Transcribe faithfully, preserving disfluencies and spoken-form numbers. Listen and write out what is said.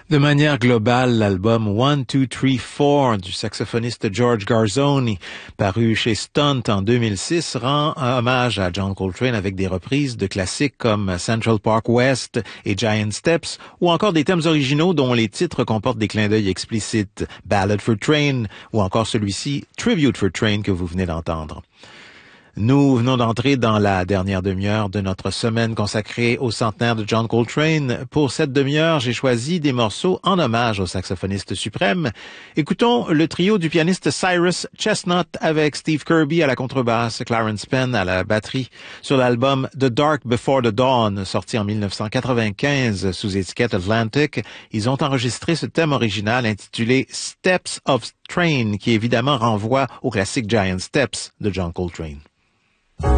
De manière globale, l'album One, Two, Three, Four du saxophoniste George Garzoni, paru chez Stunt en deux mille six, rend un hommage à John Coltrane avec des reprises de classiques comme Central Park West et Giant Steps, ou encore des thèmes originaux dont les titres comportent des clins d'œil explicites, Ballad for Train, ou encore celui-ci, Tribute for Train que vous venez d'entendre. Nous venons d'entrer dans la dernière demi-heure de notre semaine consacrée au centenaire de John Coltrane. Pour cette demi-heure, j'ai choisi des morceaux en hommage au saxophoniste suprême. Écoutons le trio du pianiste Cyrus Chestnut avec Steve Kirby à la contrebasse, Clarence Penn à la batterie, sur l'album The Dark Before the Dawn, sorti en mille neuf cent quatre-vingt-quinze sous étiquette Atlantic. Ils ont enregistré ce thème original intitulé Steps of Train, qui évidemment renvoie au classique Giant Steps de John Coltrane.